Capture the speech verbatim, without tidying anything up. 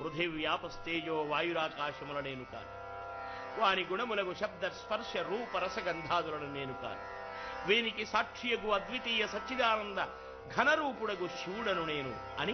పృథివ్యాపస్తేజో వాయురాకాశముల నేను కాను. వాని గుణములకు శబ్ద స్పర్శ రూప రసగంధాదులను నేను కాను. వీనికి సాక్షియగు అద్వితీయ సచ్చిదానంద ఘనరూపుడగు శివుడను నేను అని